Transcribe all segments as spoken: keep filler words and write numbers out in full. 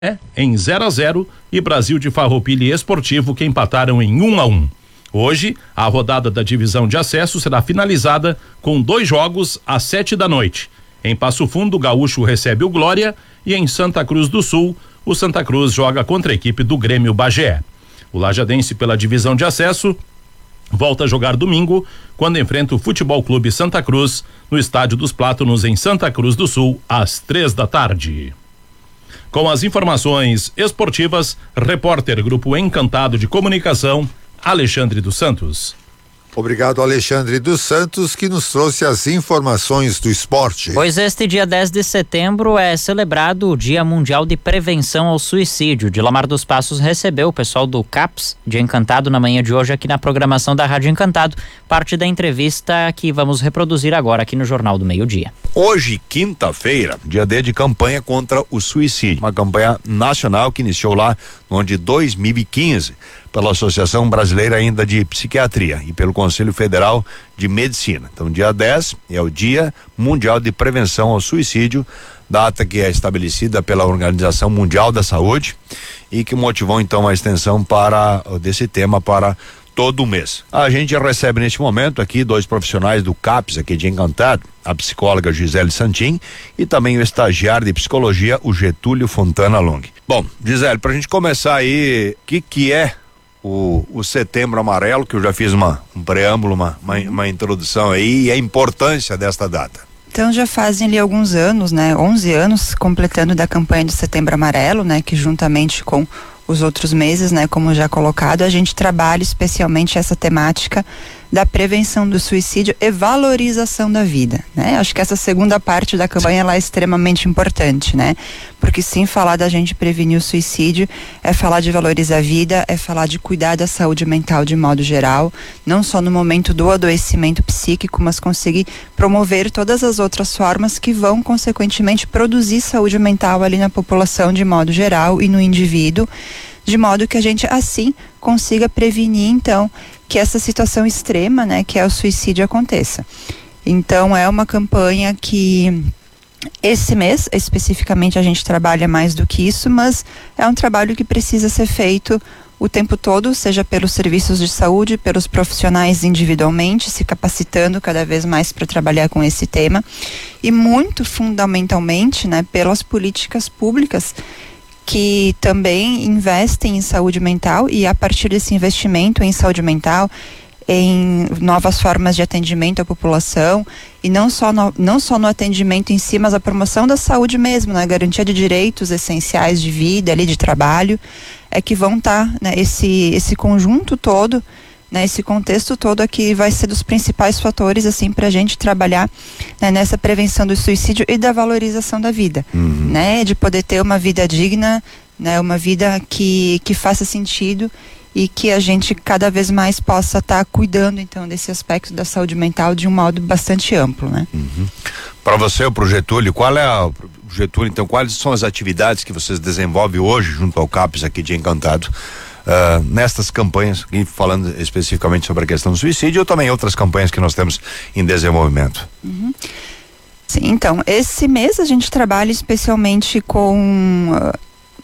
É, em zero a zero, e Brasil de Farroupilha e Esportivo, que empataram em um a um. Hoje, a rodada da divisão de acesso será finalizada com dois jogos às sete da noite. Em Passo Fundo, o Gaúcho recebe o Glória e em Santa Cruz do Sul, o Santa Cruz joga contra a equipe do Grêmio Bagé. O Lajadense, pela divisão de acesso, volta a jogar domingo, quando enfrenta o Futebol Clube Santa Cruz no Estádio dos Plátanos, em Santa Cruz do Sul, às três da tarde. Com as informações esportivas, repórter Grupo Encantado de Comunicação, Alexandre dos Santos. Obrigado, Alexandre dos Santos, que nos trouxe as informações do esporte. Pois este dia dez de setembro é celebrado o Dia Mundial de Prevenção ao Suicídio. Dilamar dos Passos recebeu o pessoal do CAPS de Encantado na manhã de hoje aqui na programação da Rádio Encantado. Parte da entrevista que vamos reproduzir agora aqui no Jornal do Meio-Dia. Hoje, quinta-feira, dia D de campanha contra o suicídio. Uma campanha nacional que iniciou lá no ano de dois mil e quinze. Pela Associação Brasileira ainda de Psiquiatria e pelo Conselho Federal de Medicina. Então, dia dez é o Dia Mundial de Prevenção ao Suicídio, data que é estabelecida pela Organização Mundial da Saúde e que motivou então a extensão para desse tema para todo o mês. A gente recebe neste momento aqui dois profissionais do CAPS aqui de Encantado, a psicóloga Gisele Santin e também o estagiário de psicologia, o Getúlio Fontana Long. Bom, Gisele, pra gente começar aí, o que que é O, o Setembro Amarelo, que eu já fiz uma, um preâmbulo, uma, uma, uma introdução aí, e a importância desta data? Então já fazem ali alguns anos, né, onze anos completando da campanha do Setembro Amarelo, né, que juntamente com os outros meses, né, como já colocado, a gente trabalha especialmente essa temática da prevenção do suicídio e valorização da vida, né? Acho que essa segunda parte da campanha ela é extremamente importante, né? Porque sim, falar da gente prevenir o suicídio é falar de valorizar a vida, é falar de cuidar da saúde mental de modo geral, não só no momento do adoecimento psíquico, mas conseguir promover todas as outras formas que vão consequentemente produzir saúde mental ali na população de modo geral e no indivíduo, de modo que a gente assim consiga prevenir então que essa situação extrema, né, que é o suicídio, aconteça. Então é uma campanha que esse mês especificamente a gente trabalha mais do que isso, mas é um trabalho que precisa ser feito o tempo todo, seja pelos serviços de saúde, pelos profissionais individualmente, se capacitando cada vez mais para trabalhar com esse tema e muito fundamentalmente, né, pelas políticas públicas que também investem em saúde mental e a partir desse investimento em saúde mental, em novas formas de atendimento à população e não só no, não só no atendimento em si, mas a promoção da saúde mesmo, né? Garantia de direitos essenciais de vida, ali de trabalho, é que vão estar, tá, né, esse, esse conjunto todo, né, esse contexto todo aqui vai ser dos principais fatores assim para a gente trabalhar, né, nessa prevenção do suicídio e da valorização da vida, uhum. né, de poder ter uma vida digna, né, uma vida que, que faça sentido e que a gente cada vez mais possa estar tá cuidando então desse aspecto da saúde mental de um modo bastante amplo, né? Uhum. Para você, o Getúlio, qual é a Getúlio, então quais são as atividades que vocês desenvolvem hoje junto ao CAPS aqui de Encantado? Uh, nestas campanhas, falando especificamente sobre a questão do suicídio ou também outras campanhas que nós temos em desenvolvimento. Uhum. Sim, então, esse mês a gente trabalha especialmente com uh,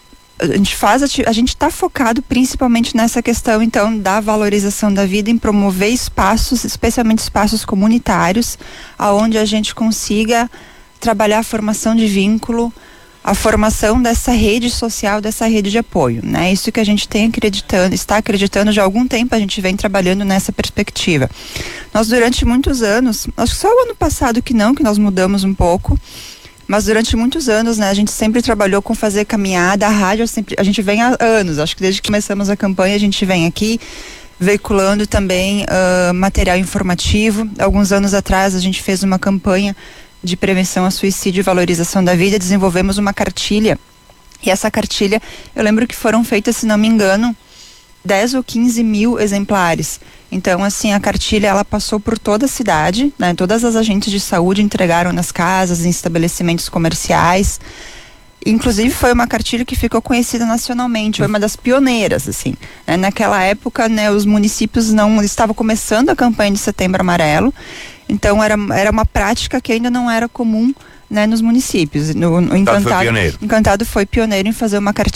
a gente faz, a gente está focado principalmente nessa questão então da valorização da vida, em promover espaços, especialmente espaços comunitários, aonde a gente consiga trabalhar a formação de vínculo, a formação dessa rede social, dessa rede de apoio, né? Isso que a gente tem acreditando, está acreditando já há algum tempo, a gente vem trabalhando nessa perspectiva. Nós durante muitos anos, acho que só o ano passado que não, que nós mudamos um pouco, mas durante muitos anos, né, a gente sempre trabalhou com fazer caminhada, a rádio sempre, a gente vem há anos, acho que desde que começamos a campanha a gente vem aqui veiculando também uh, material informativo. Alguns anos atrás a gente fez uma campanha de prevenção ao suicídio e valorização da vida, desenvolvemos uma cartilha, e essa cartilha, eu lembro que foram feitas, se não me engano, dez ou quinze mil exemplares. Então, assim, a cartilha, ela passou por toda a cidade, né? Todas as agentes de saúde entregaram nas casas, em estabelecimentos comerciais. Inclusive, foi uma cartilha que ficou conhecida nacionalmente, foi uma das pioneiras, assim. Né? Naquela época, né, os municípios não estavam começando a campanha de Setembro Amarelo, então era, era uma prática que ainda não era comum, né, nos municípios. No, no Encantado, foi pioneiro. Encantado foi pioneiro em fazer uma cartilha